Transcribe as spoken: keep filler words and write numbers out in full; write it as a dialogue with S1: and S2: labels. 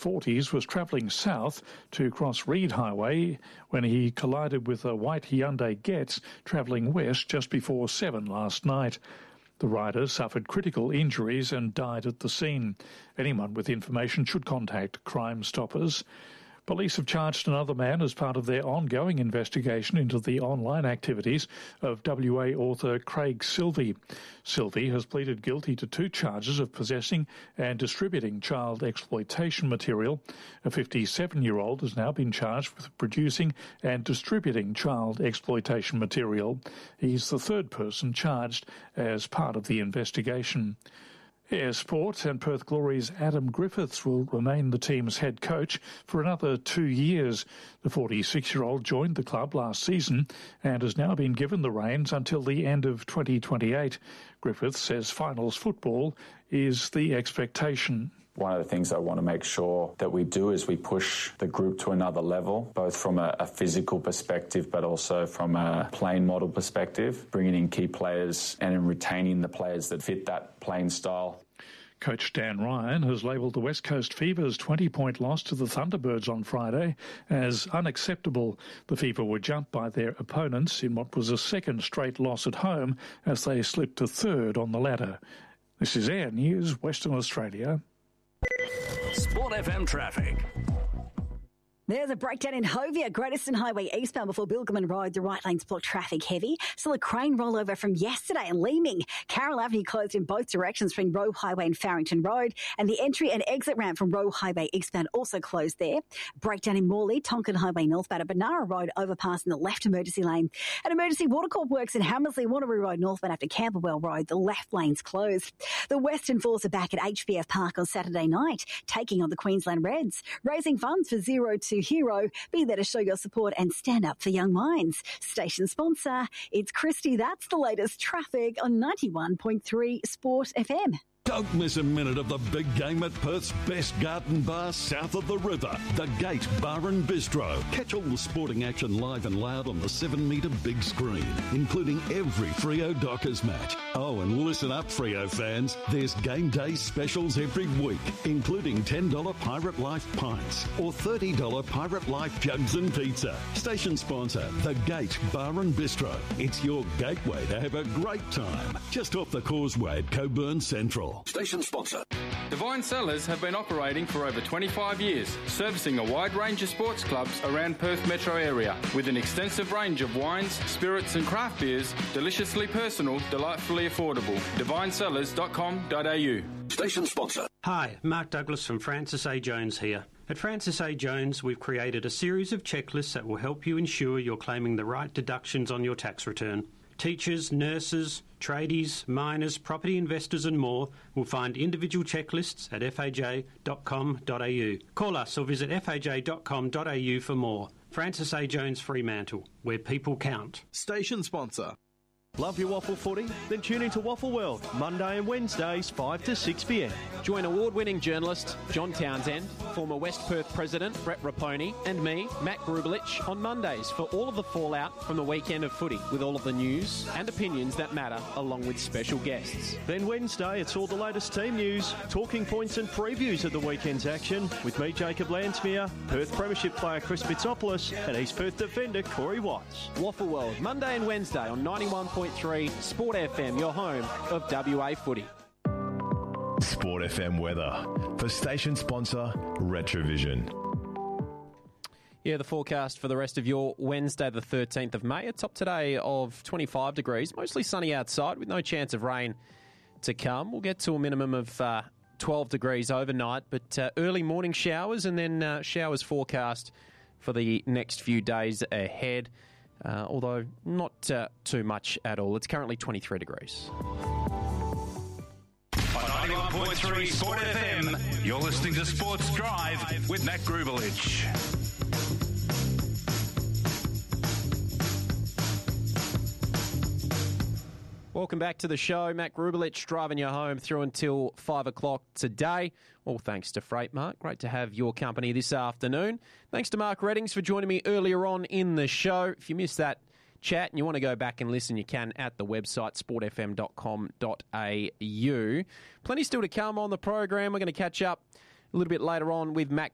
S1: forties was travelling south to cross Reed Highway when he collided with a white Hyundai Getz travelling west just before seven last night. The rider suffered critical injuries and died at the scene. Anyone with information should contact Crime Stoppers. Police have charged another man as part of their ongoing investigation into the online activities of W A author Craig Silvey. Silvey has pleaded guilty to two charges of possessing and distributing child exploitation material. A fifty-seven-year-old has now been charged with producing and distributing child exploitation material. He's the third person charged as part of the investigation. Air Sport and Perth Glory's Adam Griffiths will remain the team's head coach for another two years. The forty-six-year-old joined the club last season and has now been given the reins until the end of twenty twenty-eight. Griffiths says finals football is the expectation.
S2: One of the things I want to make sure that we do is we push the group to another level, both from a, a physical perspective but also from a playing model perspective, bringing in key players and in retaining the players that fit that playing style.
S1: Coach Dan Ryan has labelled the West Coast Fever's twenty-point loss to the Thunderbirds on Friday as unacceptable. The Fever were jumped by their opponents in what was a second straight loss at home as they slipped to third on the ladder. This is Air News, Western Australia.
S3: Sport F M traffic.
S4: There's a breakdown in Hovia, Great Eastern Highway eastbound before Bilgerman Road. The right lane's blocked traffic heavy. Still a crane rollover from yesterday in Leeming. Carroll Avenue closed in both directions between Roe Highway and Farrington Road. And the entry and exit ramp from Roe Highway eastbound also closed there. Breakdown in Morley, Tonkin Highway northbound at Banara Road overpass in the left emergency lane. An emergency water corp works in Hammersley, Wanneroo Road northbound after Camberwell Road. The left lane's closed. The Western Force are back at H B F Park on Saturday night, taking on the Queensland Reds, raising funds for Zero to Hero. Be there to show your support and stand up for young minds. Station sponsor, it's Christy. That's the latest traffic on ninety-one point three Sport F M.
S5: Don't miss a minute of the big game at Perth's best garden bar south of the river, the Gate Bar and Bistro. Catch all the sporting action live and loud on the seven metre big screen, including every Freo Dockers match. Oh, and listen up, Freo fans. There's game day specials every week, including ten dollars Pirate Life pints or thirty dollars Pirate Life jugs and pizza. Station sponsor, the Gate Bar and Bistro. It's your gateway to have a great time. Just off the causeway at Coburn Central.
S3: Station sponsor.
S6: Divine Cellars have been operating for over twenty-five years, servicing a wide range of sports clubs around Perth metro area with an extensive range of wines, spirits and craft beers, deliciously personal, delightfully affordable. divine cellars dot com dot a u.
S3: Station sponsor.
S7: Hi, Mark Douglas from Francis A. Jones here. At Francis A. Jones, we've created a series of checklists that will help you ensure you're claiming the right deductions on your tax return. Teachers, nurses, tradies, miners, property investors and more will find individual checklists at f a j dot com dot a u. Call us or visit f a j dot com dot a u for more. Francis A. Jones Fremantle, where people count.
S8: Station sponsor. Love your waffle footy? Then tune into Waffle World, Monday and Wednesdays, five to six p m.
S9: Join award-winning journalist John Townsend, former West Perth President Brett Raponi, and me, Matt Grubelich, on Mondays for all of the fallout from the weekend of footy, with all of the news and opinions that matter, along with special guests.
S8: Then Wednesday, it's all the latest team news, talking points and previews of the weekend's action, with me, Jacob Lansmere, Perth Premiership player Chris Bitsopoulos, and East Perth defender Corey Watts.
S9: Waffle World, Monday and Wednesday on ninety-one point three Sport F M, your home of W A footy.
S10: Sport F M weather for station sponsor Retrovision.
S9: Yeah, the forecast for the rest of your Wednesday the thirteenth of May. A top today of twenty-five degrees, mostly sunny outside with no chance of rain to come. We'll get to a minimum of uh, twelve degrees overnight, but uh, early morning showers and then uh, showers forecast for the next few days ahead. Uh, although not uh, too much at all. It's currently twenty-three degrees.
S3: On ninety-one point three Sport F M, you're listening to Sports Drive with Matt Grubelich.
S9: Welcome back to the show. Matt Grubelich driving you home through until five o'clock today. All thanks to Freight Mark. Great to have your company this afternoon. Thanks to Mark Reddings for joining me earlier on in the show. If you missed that chat and you want to go back and listen, you can at the website sport f m dot com dot a u. Plenty still to come on the program. We're going to catch up a little bit later on with Matt